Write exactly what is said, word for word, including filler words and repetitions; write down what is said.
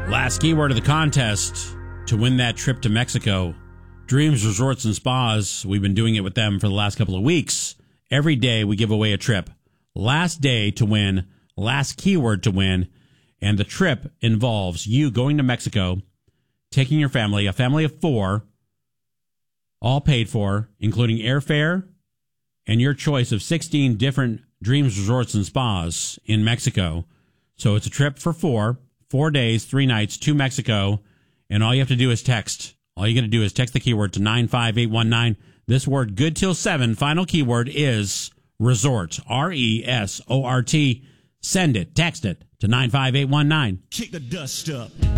Last keyword of the contest to win that trip to Mexico. Dreams Resorts and Spas. We've been doing it with them for the last couple of weeks. Every day we give away a trip. Last day to win, last keyword to win, and the trip involves you going to Mexico, taking your family, a family of four, all paid for, including airfare and your choice of sixteen different Dreams Resorts and Spas in Mexico. So it's a trip for four, four days, three nights to Mexico, and all you have to do is text. All you got to do is text the keyword to nine five eight one nine. This word, good till seven. Final keyword is resort. R E S O R T. Send it. Text it to nine five eight one nine. Kick the dust up.